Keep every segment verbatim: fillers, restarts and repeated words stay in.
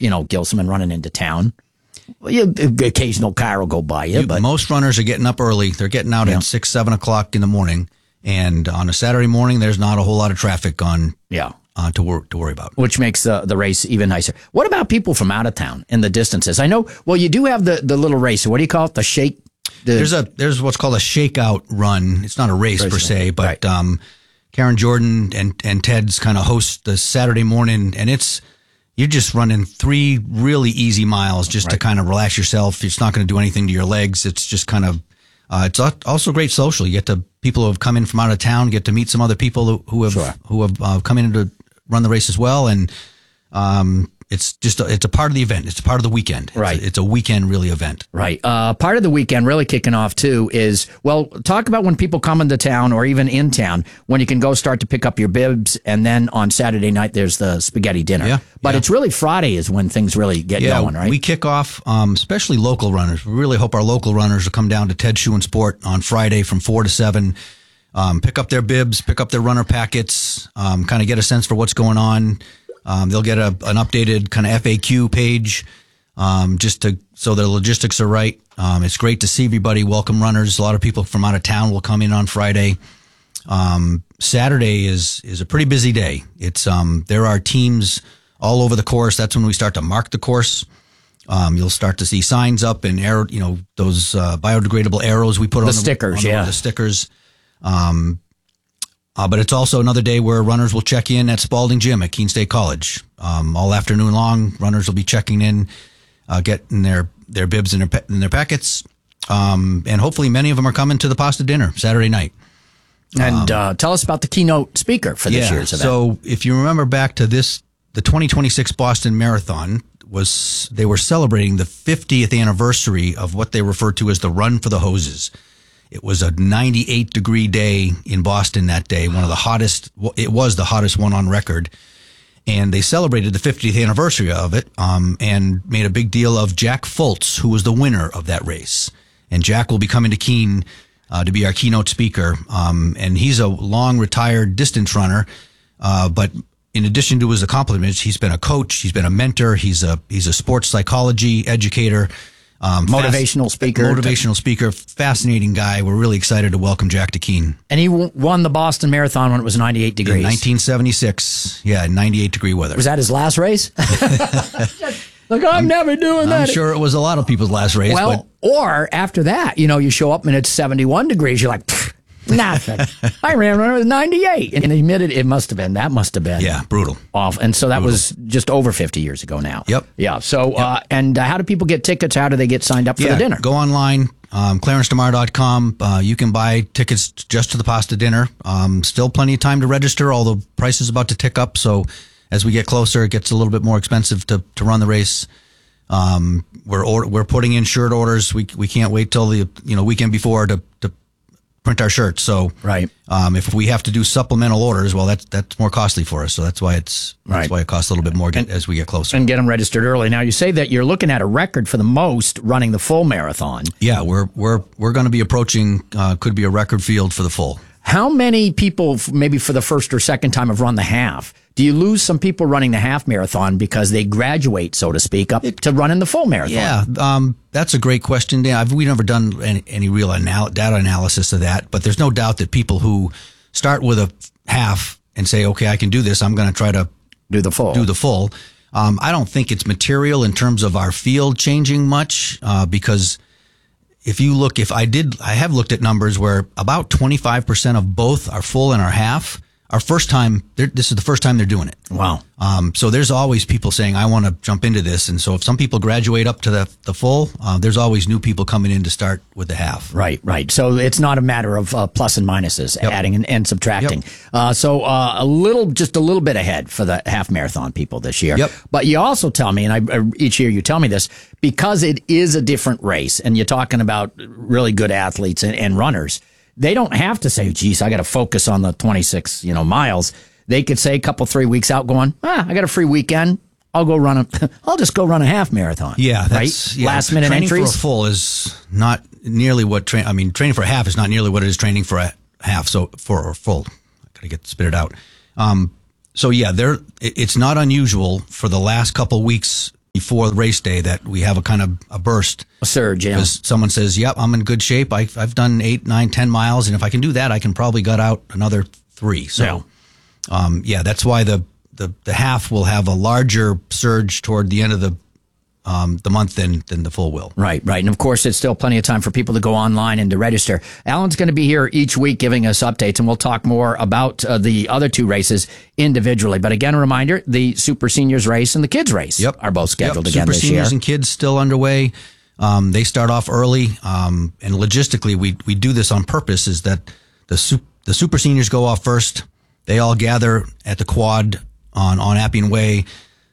you know, Gilsman running into town. Well, you, occasional car will go by you, you but most runners are getting up early. They're getting out yeah. at six, seven o'clock in the morning, and on a Saturday morning, there's not a whole lot of traffic on. Yeah. Uh, to work to worry about, which makes the the race even nicer. What about people from out of town in the distances? I know. Well, you do have the, the little race. What do you call it? The shake. The, there's a there's what's called a shakeout run. It's not a race per se, but right. um, Karen Jordan and and Ted's kind of host the Saturday morning, and it's you're just running three really easy miles just right. to kind of relax yourself. It's not going to do anything to your legs. It's just kind of uh, it's also great social. You get to people who have come in from out of town, get to meet some other people who, who have sure. who have uh, come in to run the race as well, and um, it's just a, it's a part of the event. It's a part of the weekend. It's right. A, it's a weekend really event. Right. Uh, part of the weekend really kicking off too is, well, talk about when people come into town or even in town when you can go start to pick up your bibs, and then on Saturday night there's the spaghetti dinner. Yeah. But yeah. it's really Friday is when things really get yeah, going, right? We kick off, um, especially local runners. We really hope our local runners will come down to Ted Shoe and Sport on Friday from four to seven. Um, pick up their bibs, pick up their runner packets, um, kind of get a sense for what's going on. Um, they'll get a, an updated kind of F A Q page, um, just to, so their logistics are right. Um, it's great to see everybody. Welcome runners. A lot of people from out of town will come in on Friday. Um, Saturday is, is a pretty busy day. It's, um, there are teams all over the course. That's when we start to mark the course. Um, you'll start to see signs up and arrow, you know, those, uh, biodegradable arrows we put the on the stickers, on the, yeah. the stickers. Um, uh, but it's also another day where runners will check in at Spalding Gym at Keene State College. Um, all afternoon long, runners will be checking in, uh, getting their, their bibs and their, pa- and their packets. Um, and hopefully many of them are coming to the pasta dinner Saturday night. And, um, uh, tell us about the keynote speaker for this yeah, year's event. So if you remember back to this, the twenty twenty-six Boston Marathon was, they were celebrating the fiftieth anniversary of what they referred to as the Run for the Hoses. It was a ninety-eight degree day in Boston that day, one of the hottest, it was the hottest one on record. And they celebrated the fiftieth anniversary of it, um, and made a big deal of Jack Fultz, who was the winner of that race. And Jack will be coming to Keene, uh, to be our keynote speaker. Um, and he's a long retired distance runner. Uh, but in addition to his accomplishments, he's been a coach, he's been a mentor, he's a, he's a sports psychology educator. Um, motivational fast, speaker. Motivational speaker, fascinating guy. We're really excited to welcome Jack to Keene. And he w- won the Boston Marathon when it was ninety-eight degrees. In nineteen seventy-six, yeah, ninety-eight degree weather. Was that his last race? Look, I'm, I'm never doing that. I'm sure it was a lot of people's last race. Well, but or after that, you know, you show up and it's seventy-one degrees. You're like, nothing. I ran when it was ninety-eight. And he admitted it must have been, that must have been. Yeah, brutal. Off. And so that brutal. was just over fifty years ago now. Yep. Yeah. So, yep. uh, and uh, how do people get tickets? How do they get signed up for yeah, the dinner? Go online, um, clarence demar dot com. Uh, you can buy tickets just to the pasta dinner. Um, still plenty of time to register, although price is about to tick up. So as we get closer, it gets a little bit more expensive to, to run the race. Um, we're, or, we're putting in shirt orders. We, we can't wait till the, you know, weekend before to, to print our shirts. So, right. Um, if we have to do supplemental orders, well, that's, that's more costly for us. So that's why it's, that's right. why it costs a little bit more get, and, as we get closer. And get them registered early. Now you say that you're looking at a record for the most running the full marathon. Yeah, we're, we're, we're going to be approaching, uh, could be a record field for the full. How many people, maybe for the first or second time, have run the half? Do you lose some people running the half marathon because they graduate, so to speak, up it, to running the full marathon? Yeah, um, that's a great question, Dan. I've, we've never done any, any real anal- data analysis of that, but there's no doubt that people who start with a half and say, okay, I can do this, I'm going to try to do the full. Do the full. Um, I don't think it's material in terms of our field changing much, uh, because if you look, if I did, I have looked at numbers where about twenty-five percent of both our full and our half are first time, this is the first time they're doing it. Wow. Um, so there's always people saying, I want to jump into this. And so if some people graduate up to the, the full, uh, there's always new people coming in to start with the half. Right, right. So it's not a matter of uh, plus and minuses, yep. adding and, and subtracting. Yep. Uh, so uh, a little, just a little bit ahead for the half marathon people this year. Yep. But you also tell me, and I, each year you tell me this, because it is a different race, and you're talking about really good athletes and, and runners, they don't have to say, geez, I got to focus on the twenty-six, you know, miles. They could say a couple, three weeks out going, ah, I got a free weekend. I'll go run a, I'll just go run a half marathon. Yeah. That's, right? Yeah, Last minute training entries. For a full is not nearly what train, I mean, training for a half is not nearly what it is training for a half. So for a full, I got to get spit it out. Um, so yeah, there, it's not unusual for the last couple weeks before race day that we have a kind of a burst. A surge, yeah. Because someone says, yep, I'm in good shape. I, I've done eight, nine, ten miles. And if I can do that, I can probably gut out another three. So, Yeah. um, yeah, that's why the, the, the half will have a larger surge toward the end of the Um, the month than, than the full will. Right, right. And of course, it's still plenty of time for people to go online and to register. Alan's going to be here each week giving us updates, and we'll talk more about uh, the other two races individually. But again, a reminder, the Super Seniors race and the Kids race Yep. are both scheduled Yep. again Super this Seniors year. and Kids still underway. Um, they start off early, um, and logistically, we we do this on purpose, is that the, sup- the Super Seniors go off first. They all gather at the quad on, on Appian Way.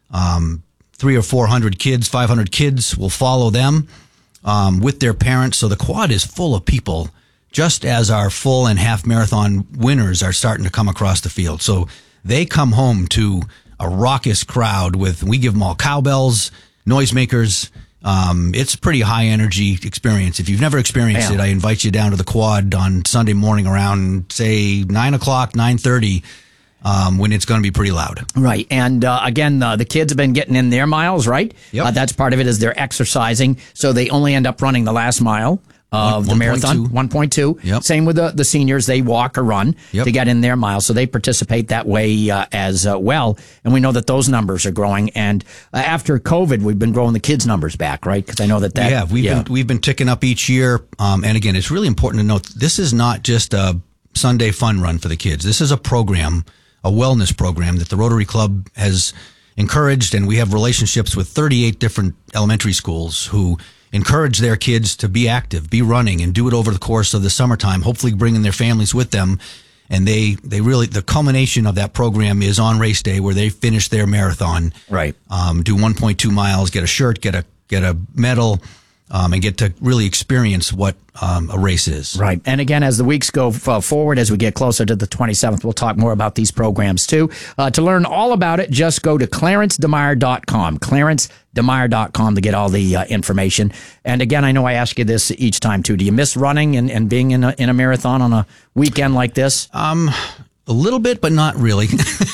Um, Three or four hundred kids, five hundred kids will follow them um, with their parents. So the quad is full of people, just as our full and half marathon winners are starting to come across the field. So they come home to a raucous crowd with, we give them all cowbells, noisemakers. Um, it's a pretty high energy experience. If you've never experienced Yeah. it, I invite you down to the quad on Sunday morning around, say, nine o'clock, nine thirty. Um, when it's going to be pretty loud. Right. And uh, again, uh, the kids have been getting in their miles, right? Yep. Uh, that's part of it is they're exercising. So they only end up running the last mile of the one point marathon, two. one point two. Yep. Same with the, the seniors. They walk or run Yep. to get in their miles. So they participate that way uh, as uh, well. And we know that those numbers are growing. And uh, after COVID, we've been growing the kids' numbers back, right? Because I know that that. Yeah, we've yeah. been we've been ticking up each year. Um, and again, it's really important to note this is not just a Sunday fun run for the kids. This is a program, a wellness program that the Rotary Club has encouraged, and we have relationships with thirty-eight different elementary schools who encourage their kids to be active, be running, and do it over the course of the summertime, hopefully bringing their families with them. And they, they really, the culmination of that program is on race day where they finish their marathon. Right. Um, do one point two miles, get a shirt, get a, get a medal, um, and get to really experience what um, a race is. Right. And again, as the weeks go f- forward, as we get closer to the twenty-seventh, we'll talk more about these programs too. Uh, to learn all about it, just go to clarence demeyer dot com, clarence demeyer dot com to get all the uh, information. And again, I know I ask you this each time too. Do you miss running and, and being in a, in a marathon on a weekend like this? Um, a little bit, but not really.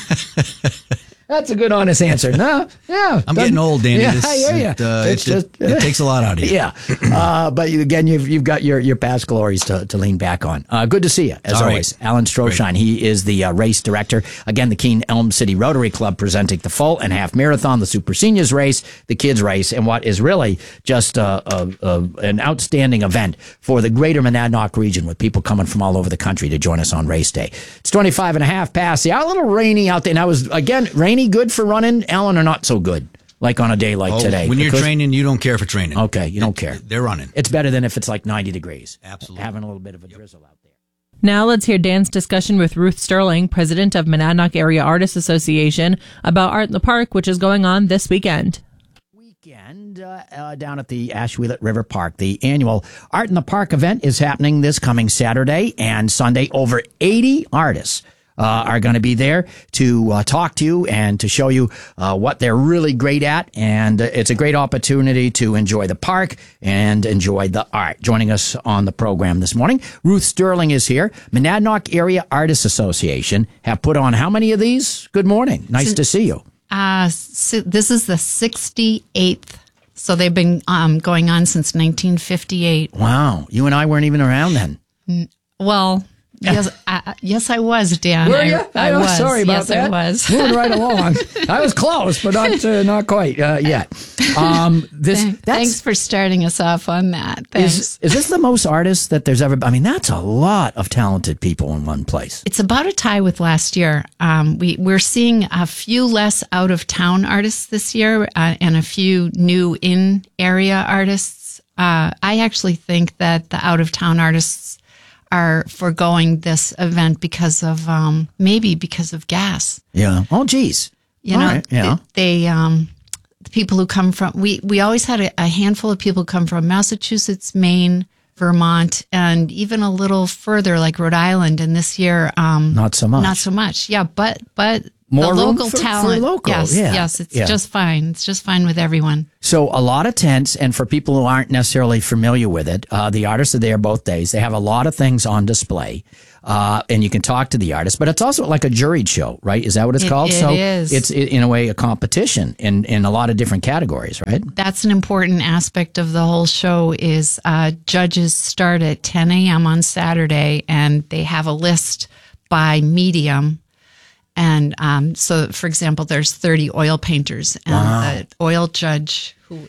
That's a good, honest answer. No, yeah. I'm getting old, Danny. Yeah, This, I hear you. It, uh, It's it, just- it, it takes a lot out of you. Yeah. Uh, but you, again, you've, you've got your, your past glories to, to lean back on. Uh, good to see you, as All right. always. Alan Stroshine, he is the uh, race director. Again, the Keene Elm City Rotary Club presenting the full and half marathon, the Super Seniors race, the kids race, and what is really just a, a, a, an outstanding event for the greater Monadnock region with people coming from all over the country to join us on race day. It's twenty-five and a half past the hour. A little rainy out there. Now, was, again, rainy good for running, Alan, or not so good? Like on a day like Oh, today. when you're Because- training, you don't care for training. Okay, you don't care. They're running. It's better than if it's like ninety degrees. Absolutely. Having a little bit of a drizzle out there. Now let's hear Dan's discussion with Ruth Sterling, president of Monadnock Area Artists Association, about Art in the Park, which is going on this weekend. Weekend uh, uh, down at the Ashwheelet River Park. The annual Art in the Park event is happening this coming Saturday and Sunday. Over eighty artists Uh, are going to be there to uh, talk to you and to show you uh, what they're really great at. And uh, it's a great opportunity to enjoy the park and enjoy the art. Joining us on the program this morning, Ruth Sterling is here. Monadnock Area Artists Association have put on how many of these? Good morning. Nice to see you. Uh, so this is the sixty-eighth. So they've been um, going on since nineteen fifty-eight. Wow. You and I weren't even around then. Well, yes, I, yes, I was, Dan. Were I, you? I, I'm was. sorry about yes, that. I was. Moving right along. I was close, but not uh, not quite uh, yet. Um, this Thanks that's, for starting us off on that. Thanks. is is this the most artists that there's ever? I mean, that's a lot of talented people in one place. It's about a tie with last year. Um, we, we're seeing a few less out of town artists this year uh, and a few new in area artists. Uh, I actually think that the out of town artists are foregoing this event because of um, maybe because of gas. Yeah. Oh, geez. You All know, right, yeah. they, they um, the people who come from we we always had a, a handful of people come from Massachusetts, Maine, Vermont, and even a little further like Rhode Island. And this year, um, Not so much. Not so much. Yeah, but but More the room local for, talent. for local. Yes, yeah. yes, it's yeah. just fine. It's just fine with everyone. So a lot of tents, and for people who aren't necessarily familiar with it, uh, the artists are there both days. They have a lot of things on display, uh, and you can talk to the artists. But it's also like a juried show, right? Is that what it's It- called? it so is. it's in a way a competition in in a lot of different categories, right? That's an important aspect of the whole show is uh, judges start at ten a.m. on Saturday, and they have a list by medium. And um, so, for example, there's thirty oil painters, and Wow. the oil judge, who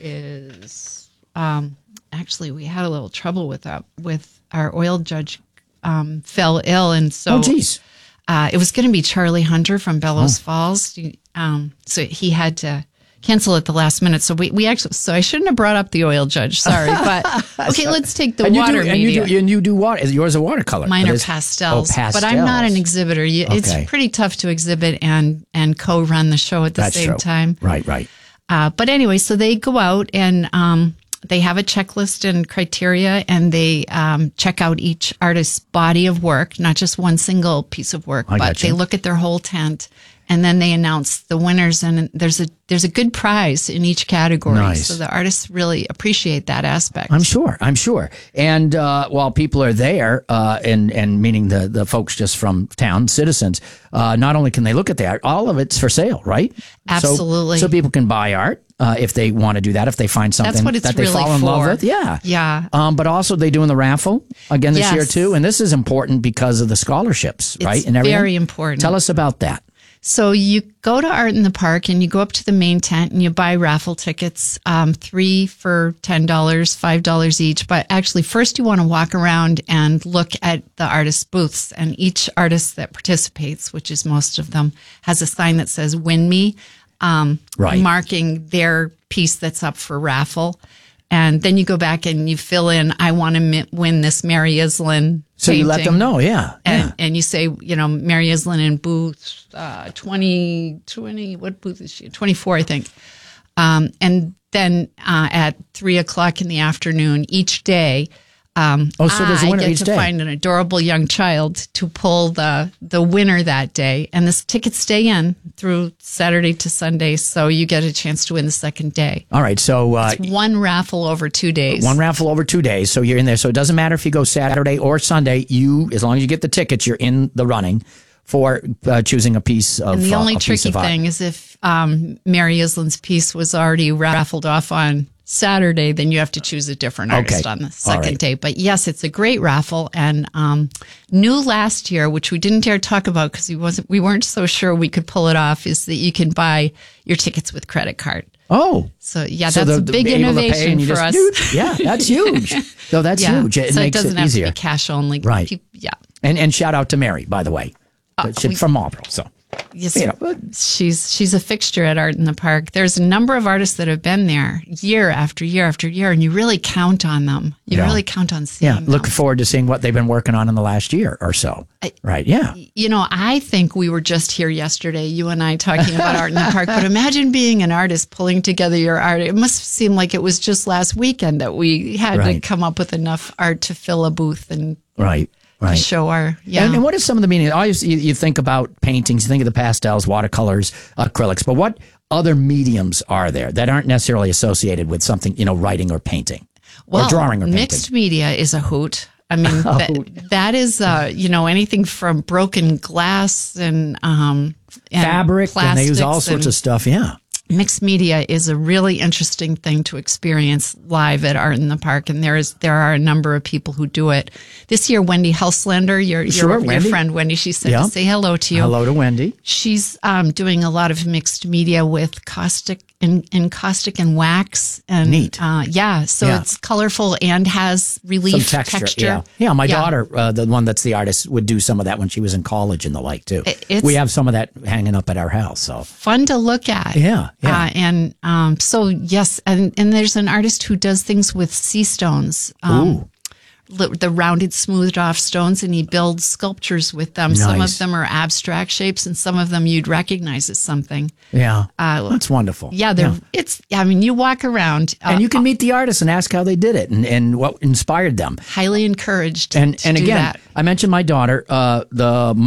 is um, actually, we had a little trouble with that. With our oil judge, um, fell ill, and so Oh, geez. uh, it was going to be Charlie Hunter from Bellows Falls. Um, so he had to cancel at the last minute. So we, we actually, so I shouldn't have brought up the oil judge. Sorry, but okay, let's take the And you, water do, and you media. do and you do water. Is yours a watercolor? Mine It are is- pastels, Oh, pastels. but I'm not an exhibitor. You, Okay. It's pretty tough to exhibit and and co-run the show at the That's same true. time. Right, right. Uh, but anyway, so they go out and um, they have a checklist and criteria, and they um, check out each artist's body of work, not just one single piece of work, I but gotcha. they look at their whole tent, and then they announce the winners. And there's a there's a good prize in each category, Nice. so the artists really appreciate that aspect. I'm sure. I'm sure. And uh, while people are there, uh, and and meaning the the folks just from town, citizens, uh, not only can they look at the art, all of it's for sale, right? So- Absolutely. So, people can buy art uh, if they want to do that. If they find something what it's that they really fall in love for. with, yeah, Yeah. Um, but also they doing the raffle again this Yes. year too, and this is important because of the scholarships, right? And everything. very important. Tell us about that. So you go to Art in the Park and you go up to the main tent and you buy raffle tickets, um, three for ten dollars, five dollars each. But actually, first you want to walk around and look at the artist booths. And each artist that participates, which is most of them, has a sign that says "Win Me," um, Right. marking their piece that's up for raffle. And then you go back and you fill in, "I want to mi- win this Mary Islin." So you let painting." them know, yeah, And, yeah. and you say, you know, Mary Islin in booth uh, twenty, twenty, what booth is she? twenty-four, I think. Um, and then uh, at three o'clock in the afternoon each day, um, Oh, so there's a I winner get each to day. find an adorable young child to pull the the winner that day. And this tickets stay in through Saturday to Sunday, so you get a chance to win the second day. All right, so uh, One raffle over two days. one raffle over two days, so you're in there. So it doesn't matter if you go Saturday or Sunday. You, as long as you get the tickets, you're in the running for uh, choosing a piece of. And the uh, only a piece tricky of art. thing is if um, Mary Islin's piece was already raffled off on Saturday, then you have to choose a different artist Okay. on the All second right. day. But yes, it's a great raffle, and um, new last year, which we didn't dare talk about because we wasn't we weren't so sure we could pull it off, is that you can buy your tickets with credit card. Oh, So yeah, so that's the- a the- big able to pay innovation and you for just- us. Dude, yeah, that's huge. So that's yeah, huge. It so it makes doesn't it have easier. to be cash only. Right. Peop- yeah. And and shout out to Mary, by the way, She's Uh, we- from Marlboro. So Yes, you know, she's she's a fixture at Art in the Park. There's a number of artists that have been there year after year after year, and you really count on them. You Yeah. really count on seeing yeah, them. looking forward to seeing what they've been working on in the last year or so. Right? Yeah. You know, I think we were just here yesterday, you and I talking about Art in the Park, but imagine being an artist pulling together your art. It must seem like it was just last weekend that we had Right. to come up with enough art to fill a booth and Right. Right. show our, yeah. And, and what is some of the meaning? Always you, you think about paintings, you think of the pastels, watercolors, acrylics, but what other mediums are there that aren't necessarily associated with something, you know, writing or painting well, or drawing or painting? mixed media is a hoot. I mean, that, that is, uh, you know, anything from broken glass and, um, and Fabric, and they use all plastics sorts and of stuff. Yeah. Mixed media is a really interesting thing to experience live at Art in the Park, and there is there are a number of people who do it. This year, Wendy Helslander, your your, Sure, your Wendy. friend Wendy, she said Yeah. to say hello to you. Hello to Wendy. She's um, doing a lot of mixed media with caustic and, and caustic and wax. And, Neat. Uh, yeah, so Yeah. it's colorful and has relief Some texture. Yeah. Yeah. My daughter, uh, the one that's the artist, would do some of that when she was in college and the like, too. It- it's- we have some of that hanging up at our house. So, Fun to look at. Yeah, yeah. Uh, and um, so, yes, and, and there's an artist who does things with sea stones. Um, Ooh. li- The rounded, smoothed off stones, and he builds sculptures with them. Some Nice. of them are abstract shapes, and some of them you'd recognize as something. yeah. Uh, That's wonderful. Yeah, they're it's. I mean, you walk around, uh, And you can meet the artists and ask how they did it and, and what inspired them. highly encouraged And to and do again, that. I mentioned my daughter. Uh, the money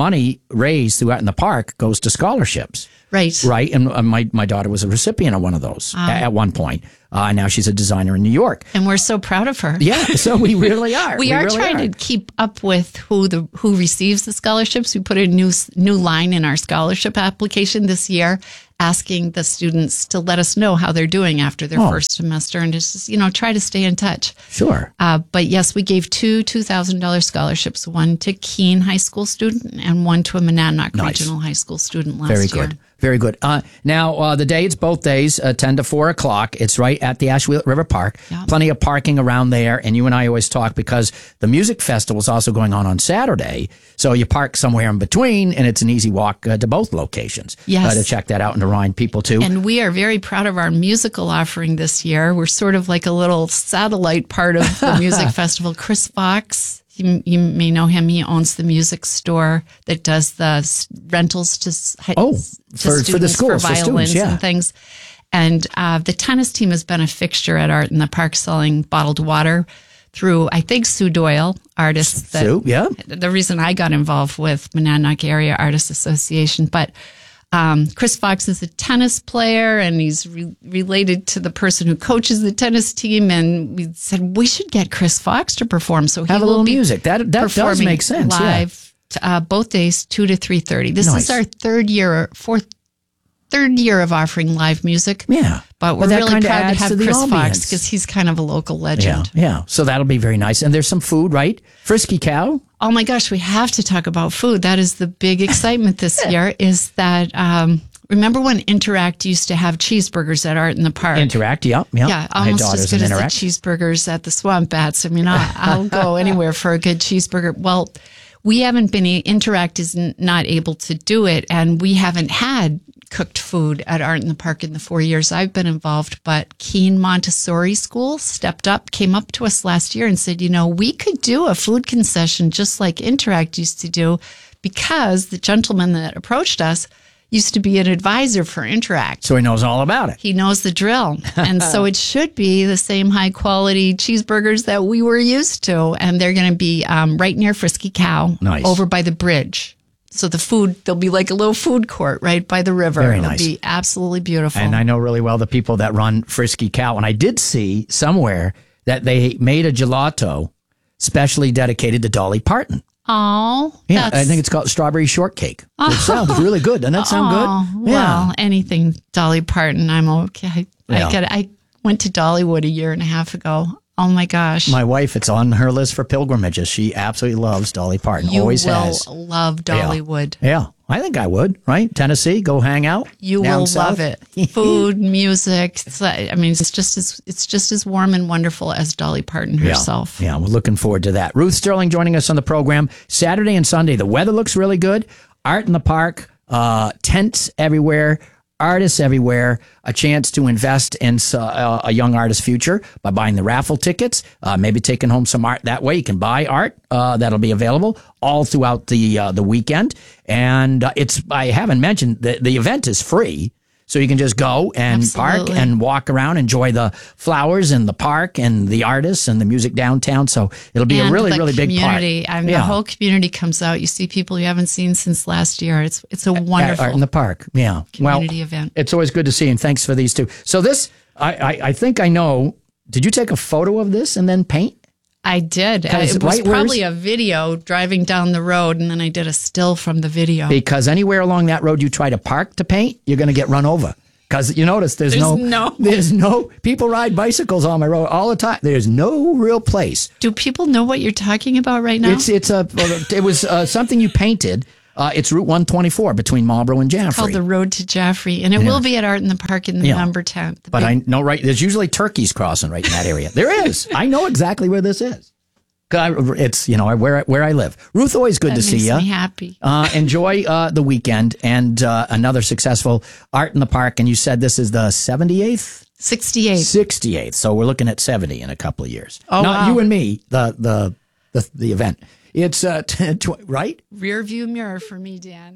raise throughout in the park goes to scholarships. Right. Right. And uh, my, my daughter was a recipient of one of those Um, at, at one point. Uh, now she's a designer in New York. And we're so proud of her. Yeah. So we really are. We, are really trying are. to keep up with who the who receives the scholarships. We put a new new line in our scholarship application this year, asking the students to let us know how they're doing after their Oh. first semester, and just you know try to stay in touch. Sure. Uh, but yes, we gave two two thousand dollars scholarships, one to Keene High School student and one to a Monadnock Nice. Regional High School student last Very year. good. Very good. Uh, now, uh, the day, it's both days, uh, ten to four o'clock. It's right at the Ashwheelet River Park. Yeah. Plenty of parking around there. And you and I always talk because the music festival is also going on on Saturday. So you park somewhere in between and it's an easy walk uh, to both locations. Yes. Uh, to check that out and to remind people too. And we are very proud of our musical offering this year. We're sort of like a little satellite part of the music festival. Chris Fox, you, you may know him. He owns the music store that does the s- rentals to, s- hi- Oh, to for- for the students schools, for for violins students, yeah. and things. And uh, the tennis team has been a fixture at Art in the Park, selling bottled water through, I think, Sue Doyle, artists. That, Sue, yeah. The reason I got involved with Monadnock Area Artists Association, but um, Chris Fox is a tennis player, and he's re- related to the person who coaches the tennis team. And we said we should get Chris Fox to perform. So he Have a will little be music. That, that does performing make sense. Yeah. live uh, both days, two to three thirty. This Nice. is our third year, fourth, third year of offering live music. Yeah. But we're that really kinda proud to adds have to the Chris Fox ambience. because he's kind of a local Yeah, legend. yeah. So that'll be very nice. And there's some food, right? Frisky Cow. Oh my gosh, we have to talk about food. That is the big excitement this year. Is that um, remember when Interact used to have cheeseburgers at Art in the Park? Interact, yeah. Yeah, Yeah, My almost daughter's as good an as the Interact. cheeseburgers at the Swamp Bats. I mean, I'll, I'll go anywhere for a good cheeseburger. Well, we haven't been, Interact is n- not able to do it, and we haven't had cooked food at Art in the Park in the four years I've been involved. But Keene Montessori School stepped up, came up to us last year and said, you know, we could do a food concession just like Interact used to do, because the gentleman that approached us used to be an advisor for Interact. So he knows all about it. He knows the drill. And so it should be the same high quality cheeseburgers that we were used to. And they're going to be um, right near Frisky Cow, Nice. over by the bridge. So the food, there'll be like a little food court right by the river. Very It'll nice. be absolutely beautiful. And I know really well the people that run Frisky Cow. And I did see somewhere that they made a gelato specially dedicated to Dolly Parton. Oh, Yeah, that's, I think it's called strawberry shortcake. It sounds really good. Doesn't that sound oh, good? well, anything Dolly Parton, I'm okay. Yeah. I, got, I went to Dollywood a year and a half ago. Oh my gosh. My wife, it's on her list for pilgrimages. She absolutely loves Dolly Parton. you Always will has. love Dollywood. Yeah, I think I would, right? Tennessee, go hang out. You down will south. love it. Food, music. It's, I mean, it's just as it's just as warm and wonderful as Dolly Parton herself. Yeah, we're looking forward to that. Ruth Sterling joining us on the program Saturday and Sunday. The weather looks really good. Art in the park, uh, tents everywhere, artists everywhere. A chance to invest in uh, a young artist's future by buying the raffle tickets. Uh, maybe taking home some art that way. You can buy art uh, that'll be available all throughout the uh, the weekend. And uh, it's I haven't mentioned the the event is free. So you can just go and Absolutely. park and walk around, enjoy the flowers and the park and the artists and the music downtown. So it'll be And a really, the really big part. community. I mean, Yeah. the whole community comes out. You see people you haven't seen since last year. It's it's a At wonderful Art in the Park. Yeah. community well, event. It's always good to see you, and thanks for these two. So this, I, I, I think I know. Did you take a photo of this and then paint? I did. I, Because it was right where's- probably a video driving down the road, and then I did a still from the video. Because anywhere along that road you try to park to paint, you're going to get run over. Because you notice there's, There's no, no- there's no people ride bicycles on my road all the time. There's no real place. Do people know what you're talking about right now? It's it's a well, it was uh, something you painted. Uh, it's Route one twenty-four between Marlboro and Jaffrey. called the Road to Jaffrey, and it will be at Art in the Park in Yeah. November tenth. But I know right. There's usually turkeys crossing right in that area. There is. I know exactly where this is. 'Cause I- It's you know where where I live. Ruth, always good that to see makes you. me happy. Uh, enjoy uh, the weekend and uh, another successful Art in the Park. And you said this is the seventy-eighth, sixty-eight. sixty-eighth. So we're looking at seventy in a couple of years. Oh, Not wow. you and me. The the the, the event. It's uh, t- tw- right. Rear view mirror for me, Dan.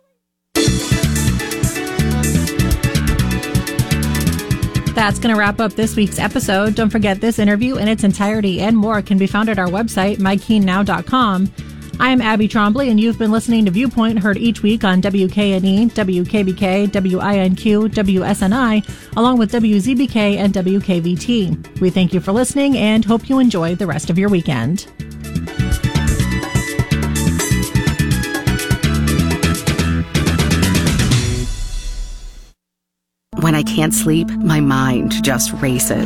That's going to wrap up this week's episode. Don't forget this interview in its entirety and more can be found at our website, my keene now dot com. I am Abby Trombley, and you've been listening to Viewpoint, heard each week on W K N E, W K B K, W I N Q, W S N I, along with W Z B K and W K V T. We thank you for listening and hope you enjoy the rest of your weekend. When I can't sleep, my mind just races.